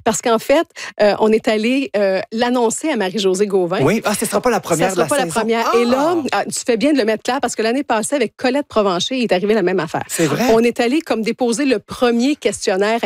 parce qu'en fait, on est allé l'annoncer à Marie-Josée Gauvin. Oui, ce ne sera pas la première de la saison. Ça ne sera pas la première. Et là, tu fais bien de le mettre clair, parce que l'année passée, avec Colette Provencher, il est arrivé la même affaire. C'est vrai. On est allé comme déposer le premier questionnaire